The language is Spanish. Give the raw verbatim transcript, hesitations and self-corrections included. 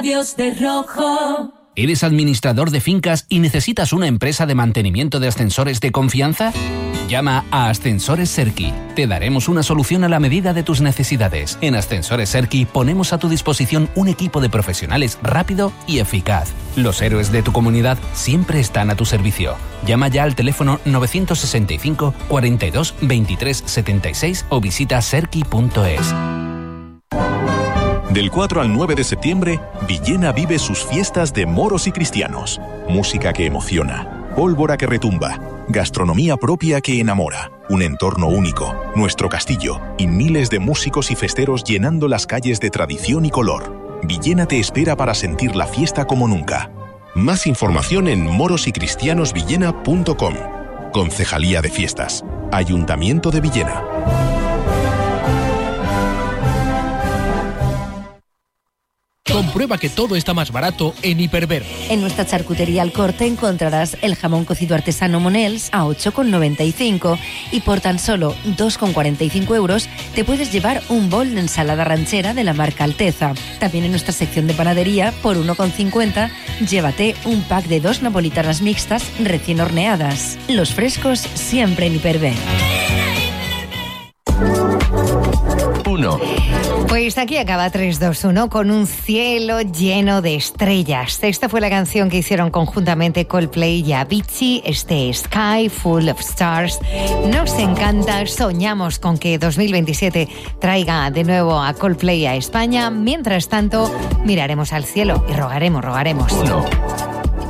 Dios de rojo. ¿Eres administrador de fincas y necesitas una empresa de mantenimiento de ascensores de confianza? Llama a Ascensores Serki. Te daremos una solución a la medida de tus necesidades. En Ascensores Serki ponemos a tu disposición un equipo de profesionales rápido y eficaz. Los héroes de tu comunidad siempre están a tu servicio. Llama ya al teléfono nueve seis cinco, cuarenta y dos, veintitrés setenta y seis o visita serki punto es. Del cuatro al nueve de septiembre, Villena vive sus fiestas de moros y cristianos. Música que emociona, pólvora que retumba, gastronomía propia que enamora, un entorno único, nuestro castillo y miles de músicos y festeros llenando las calles de tradición y color. Villena te espera para sentir la fiesta como nunca. Más información en moros y cristianos villena punto com. Concejalía de Fiestas. Ayuntamiento de Villena. Comprueba que todo está más barato en Hiperver. En nuestra charcutería Al Corte encontrarás el jamón cocido artesano Monels a ocho con noventa y cinco y por tan solo dos con cuarenta y cinco euros te puedes llevar un bol de ensalada ranchera de la marca Alteza. También en nuestra sección de panadería, por uno con cincuenta, llévate un pack de dos napolitanas mixtas recién horneadas. Los frescos siempre en Hiperver. Uno. Pues aquí acaba tres dos uno con un cielo lleno de estrellas. Esta fue la canción que hicieron conjuntamente Coldplay y Avicii, este Sky Full of Stars. Nos encanta, soñamos con que dos mil veintisiete traiga de nuevo a Coldplay a España. Mientras tanto, miraremos al cielo y rogaremos, rogaremos. Uno.